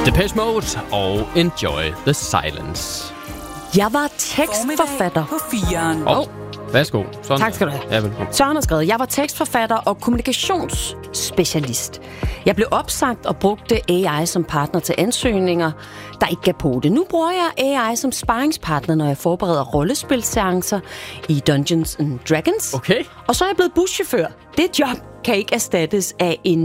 Depeche Mode og Enjoy the Silence. Jeg var tekstforfatter på 4'eren. Værsgo. Sådan. Tak skal du have. Ja, velkommen. Søren har skrevet, jeg var tekstforfatter og kommunikationsspecialist. Jeg blev opsagt og brugte AI som partner til ansøgninger, der ikke gav på det. Nu bruger jeg AI som sparringspartner, når jeg forbereder rollespilseancer i Dungeons and Dragons. Okay. Og så er jeg blevet buschauffør. Det job kan ikke erstattes af en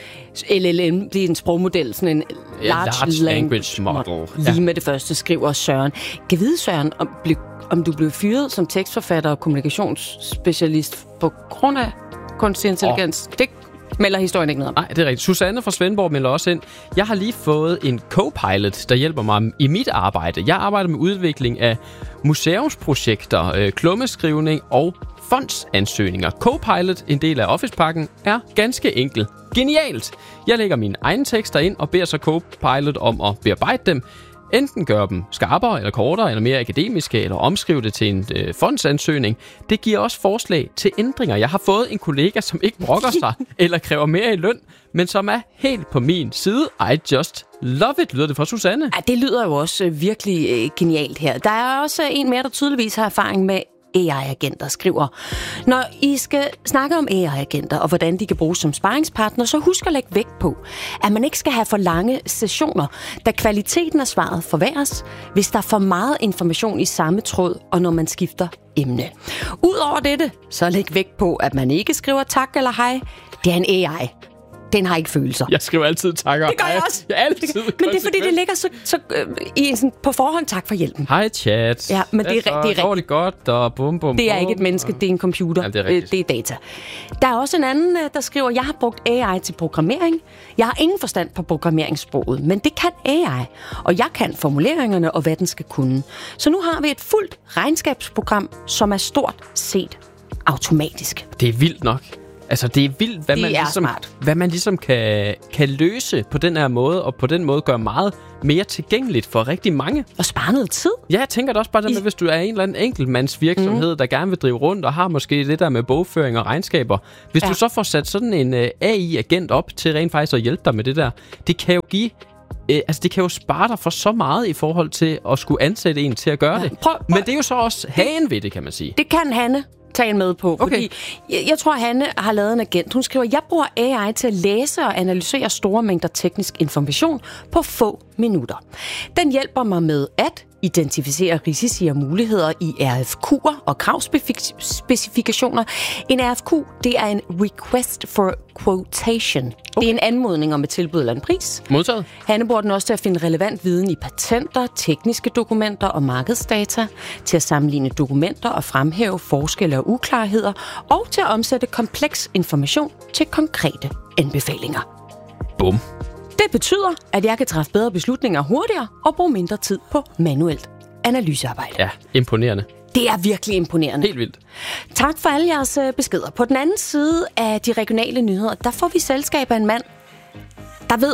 LLM, det er en sprogmodel, sådan en large language model. Lige med det første skriver Søren. Kan vide, Søren, om du blev fyret som tekstforfatter og kommunikationsspecialist på grund af kunstig intelligens? Det melder historien ikke noget om. Nej, det er rigtigt. Susanne fra Svendborg melder også ind. Jeg har lige fået en co-pilot, der hjælper mig i mit arbejde. Jeg arbejder med udvikling af museumsprojekter, klummeskrivning og fondsansøgninger. Co-pilot, en del af Office-pakken, er ganske enkel. Genialt! Jeg lægger mine egne tekster ind og beder så co-pilot om at bearbejde dem. Enten gøre dem skarpere eller kortere eller mere akademiske, eller omskrive det til en fondsansøgning. Det giver også forslag til ændringer. Jeg har fået en kollega, som ikke brokker sig eller kræver mere i løn, men som er helt på min side. I just love it, lyder det fra Susanne. Ja, det lyder jo også virkelig genialt her. Der er også en mere, der tydeligvis har erfaring med AI-agenter, skriver. Når I skal snakke om AI-agenter og hvordan de kan bruges som sparringspartner, så husk at lægge vægt på, at man ikke skal have for lange sessioner, da kvaliteten af svaret forværres, hvis der er for meget information i samme tråd, og når man skifter emne. Udover dette, så læg vægt på, at man ikke skriver tak eller hej. Det er en AI. Den har ikke følelser. Jeg skriver altid takker. Det gør jeg også. Jeg altid. Men det er fordi, det ligger så i en sådan på forhånd tak for hjælpen. Hej chat. Ja, men det er rigtigt. Går det godt, og bum, bum, det er ikke et menneske, det er en computer. Ja, det er data. Der er også en anden, der skriver, jeg har brugt AI til programmering. Jeg har ingen forstand på programmeringssproget, men det kan AI. Og jeg kan formuleringerne og hvad den skal kunne. Så nu har vi et fuldt regnskabsprogram, som er stort set automatisk. Det er vildt nok. Altså, det er vildt, hvad man ligesom kan løse på den her måde, og på den måde gøre meget mere tilgængeligt for rigtig mange. Og spare noget tid. Ja, jeg tænker da også bare, hvis du er en eller anden enkeltmandsvirksomhed, der gerne vil drive rundt og har måske det der med bogføring og regnskaber. Hvis du så får sat sådan en AI-agent op til rent faktisk at hjælpe dig med det der, det kan jo give... det kan jo spare dig for så meget i forhold til at skulle ansætte en til at gøre det. Men det er jo så også hagen ved det, kan man sige. Det kan Hanne tage med på, fordi jeg tror, Hanne har lavet en agent. Hun skriver, jeg bruger AI til at læse og analysere store mængder teknisk information på få minutter. Den hjælper mig med at identificere risici og muligheder i RFQ'er og kravspecifikationer. En RFQ, det er en request for quotation. Det er en anmodning om et tilbud eller en pris. Modtaget. Hanne bruger den også til at finde relevant viden i patenter, tekniske dokumenter og markedsdata, til at sammenligne dokumenter og fremhæve forskelle og uklarheder, og til at omsætte kompleks information til konkrete anbefalinger. Bum. Det betyder, at jeg kan træffe bedre beslutninger hurtigere og bruge mindre tid på manuelt analysearbejde. Ja, imponerende. Det er virkelig imponerende. Helt vildt. Tak for alle jeres beskeder. På den anden side af de regionale nyheder, der får vi selskab af en mand, der ved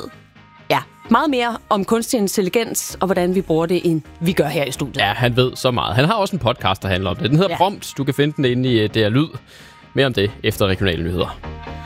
meget mere om kunstig intelligens og hvordan vi bruger det, end vi gør her i studiet. Ja, han ved så meget. Han har også en podcast, der handler om det. Den hedder Prompt. Du kan finde den inde i DR Lyd. Mere om det efter regionale nyheder.